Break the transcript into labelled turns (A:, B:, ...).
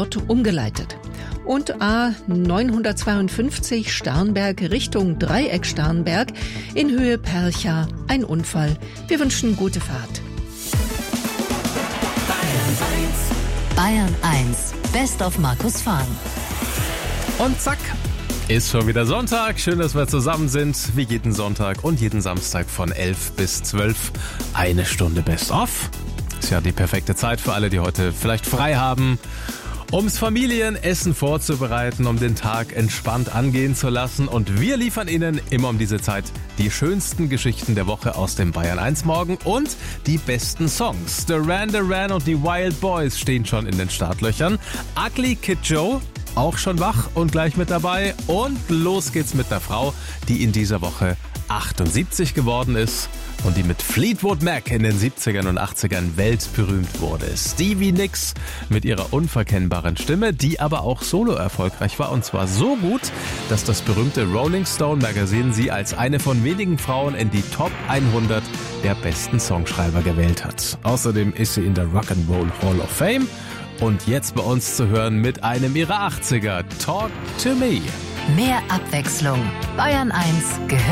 A: dort umgeleitet. Und A952 Starnberg Richtung Dreieck Starnberg in Höhe Percha. Ein Unfall. Wir wünschen gute Fahrt.
B: Bayern 1, Best of Markus Fahn.
C: Und zack, ist schon wieder Sonntag. Schön, dass wir zusammen sind, wie jeden Sonntag und jeden Samstag von 11 bis 12. Eine Stunde Best of. Ist ja die perfekte Zeit für alle, die heute vielleicht frei haben, ums Familienessen vorzubereiten, um den Tag entspannt angehen zu lassen. Und wir liefern Ihnen immer um diese Zeit die schönsten Geschichten der Woche aus dem Bayern 1 Morgen und die besten Songs. Duran und die Wild Boys stehen schon in den Startlöchern. Ugly Kid Joe auch schon wach und gleich mit dabei. Und los geht's mit einer Frau, die in dieser Woche 78 geworden ist und die mit Fleetwood Mac in den 70ern und 80ern weltberühmt wurde. Stevie Nicks mit ihrer unverkennbaren Stimme, die aber auch solo erfolgreich war. Und zwar so gut, dass das berühmte Rolling Stone Magazin sie als eine von wenigen Frauen in die Top 100 der besten Songschreiber gewählt hat. Außerdem ist sie in der Rock'n'Roll Hall of Fame. Und jetzt bei uns zu hören mit einem ihrer 80er, Talk to Me.
B: Mehr Abwechslung. Bayern 1 gehört